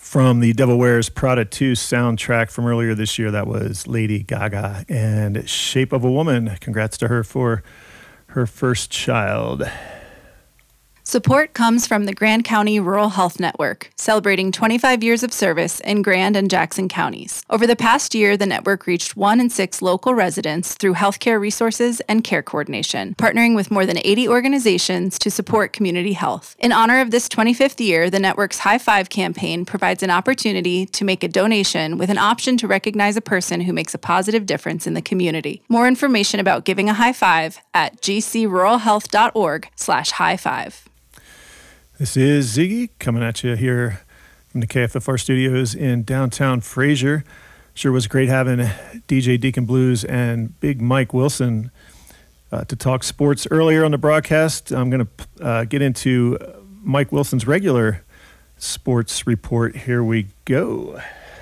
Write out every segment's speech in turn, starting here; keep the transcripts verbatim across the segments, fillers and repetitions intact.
From the Devil Wears Prada two soundtrack from earlier this year, that was Lady Gaga and Shape of a Woman. Congrats to her for her first child. Support comes from the Grand County Rural Health Network, celebrating twenty-five years of service in Grand and Jackson counties. Over the past year, the network reached one in six local residents through healthcare resources and care coordination, partnering with more than eighty organizations to support community health. In honor of this twenty-fifth year, the network's High Five campaign provides an opportunity to make a donation with an option to recognize a person who makes a positive difference in the community. More information about giving a high five at gcruralhealth.org slash high five. This is Ziggy coming at you here from the K F F R studios in downtown Fraser. Sure was great having D J Deacon Blues and Big Mike Wilson uh, to talk sports earlier on the broadcast. I'm going to uh, get into Mike Wilson's regular sports report. Here we go.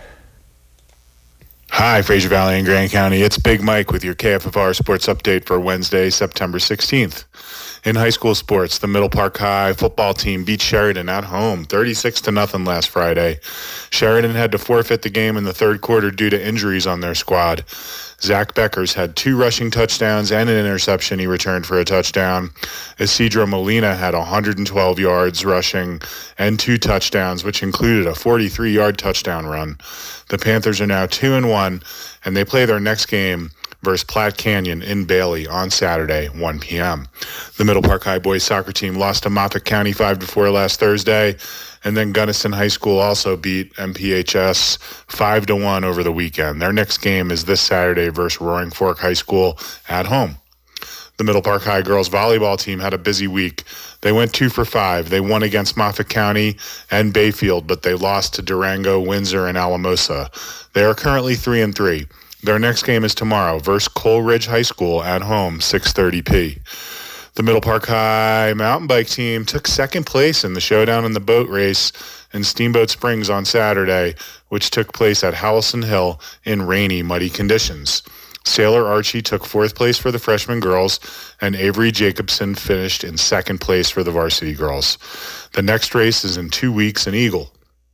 Hi, Fraser Valley and Grand County. It's Big Mike with your K F F R sports update for Wednesday, September sixteenth. In high school sports, the Middle Park High football team beat Sheridan at home thirty-six to nothing last Friday. Sheridan had to forfeit the game in the third quarter due to injuries on their squad. Zach Beckers had two rushing touchdowns and an interception he returned for a touchdown. Isidro Molina had one hundred twelve yards rushing and two touchdowns, which included a forty-three-yard touchdown run. The Panthers are now two and one, and they play their next game versus Platte Canyon in Bailey on Saturday, one p.m. The Middle Park High boys soccer team lost to Moffat County five to four last Thursday, and then Gunnison High School also beat M P H S five to one over the weekend. Their next game is this Saturday versus Roaring Fork High School at home. The Middle Park High girls volleyball team had a busy week. They went two for five. They won against Moffat County and Bayfield, but they lost to Durango, Windsor, and Alamosa. They are currently three and three. Their next game is tomorrow versus Coleridge High School at home, six thirty p. The Middle Park High mountain bike team took second place in the showdown in the boat race in Steamboat Springs on Saturday, which took place at Howelson Hill in rainy, muddy conditions. Sailor Archie took fourth place for the freshman girls, and Avery Jacobson finished in second place for the varsity girls. The next race is in two weeks in Eagle.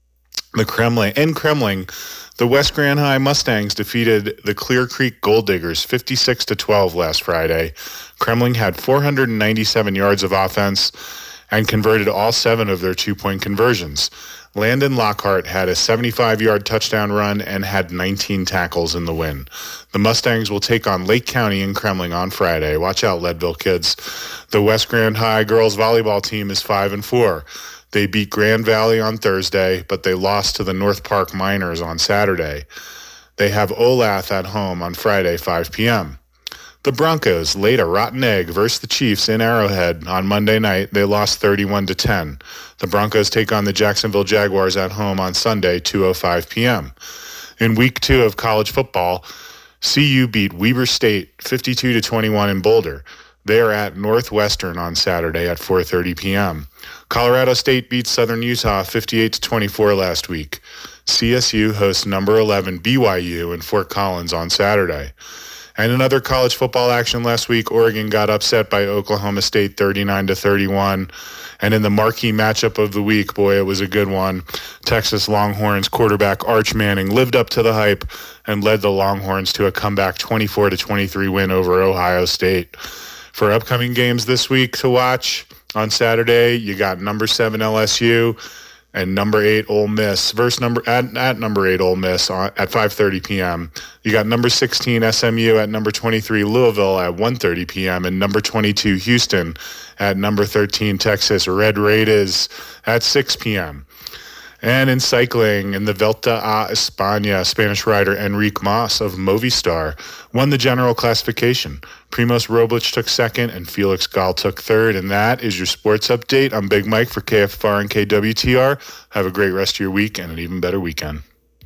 The Kremling, in Kremling, the West Grand High Mustangs defeated the Clear Creek Gold Diggers fifty-six to twelve last Friday. Kremling had four hundred ninety-seven yards of offense and converted all seven of their two-point conversions. Landon Lockhart had a seventy-five-yard touchdown run and had nineteen tackles in the win. The Mustangs will take on Lake County in Kremling on Friday. Watch out, Leadville kids. The West Grand High girls volleyball team is five and four. They beat Grand Valley on Thursday, but they lost to the North Park Miners on Saturday. They have Olathe at home on Friday, five p.m. The Broncos laid a rotten egg versus the Chiefs in Arrowhead on Monday night. They lost thirty-one to ten. The Broncos take on the Jacksonville Jaguars at home on Sunday, two oh five p.m. In week two of college football, C U beat Weber State fifty-two to twenty-one in Boulder. They are at Northwestern on Saturday at four thirty p.m. Colorado State beat Southern Utah fifty-eight to twenty-four last week. C S U hosts number eleven B Y U in Fort Collins on Saturday. And in other college football action last week, Oregon got upset by Oklahoma State thirty-nine to thirty-one. And in the marquee matchup of the week, boy, it was a good one. Texas Longhorns quarterback Arch Manning lived up to the hype and led the Longhorns to a comeback twenty-four to twenty-three win over Ohio State. For upcoming games this week to watch, on Saturday, you got number seven L S U and number eight Ole Miss versus number at, at number eight Ole Miss on, at five thirty p.m. You got number sixteen S M U at number twenty-three Louisville at one thirty p.m. and number twenty-two Houston at number thirteen Texas Red Raiders at six p.m. And in cycling, in the Vuelta a España, Spanish rider Enrique Mas of Movistar won the general classification. Primoz Roglic took second, and Felix Gall took third. And that is your sports update. I'm Big Mike for K F R and K W T R. Have a great rest of your week and an even better weekend.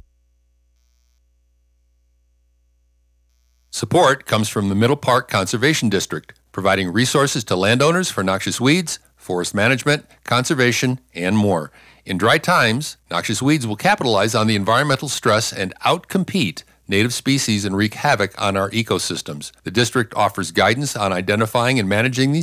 Support comes from the Middle Park Conservation District, providing resources to landowners for noxious weeds, forest management, conservation, and more. In dry times, noxious weeds will capitalize on the environmental stress and outcompete native species and wreak havoc on our ecosystems. The district offers guidance on identifying and managing these